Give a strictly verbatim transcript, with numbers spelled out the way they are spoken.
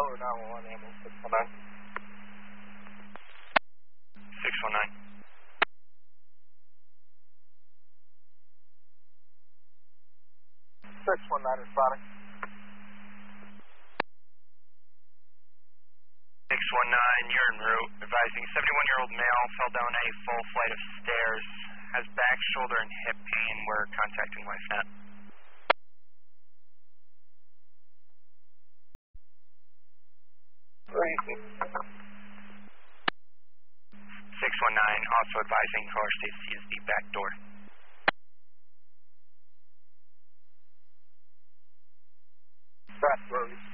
Delaware nine one one, ambulance six one nine. six one nine. six one nine responding. six one nine, you're en route. Advising seventy-one-year-old male fell down a full flight of stairs. Has back, shoulder, and hip pain. We're contacting LifeNet. six one nine, also advising caller stays to use the back door. Back door.